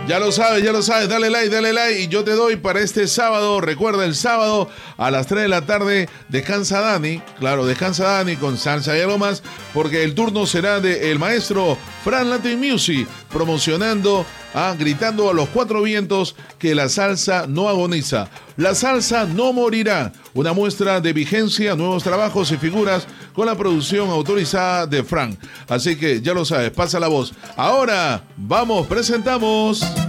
Ya lo sabes, dale like y yo te doy para este sábado. Recuerda, el sábado a las 3 de la tarde descansa Dani, con salsa y algo más, porque el turno será del maestro Fran Latin Music, promocionando, gritando a los cuatro vientos que la salsa no agoniza, la salsa no morirá. Una muestra de vigencia, nuevos trabajos y figuras con la producción autorizada de Fran. Así que ya lo sabes, pasa la voz. Ahora, vamos, presentamos...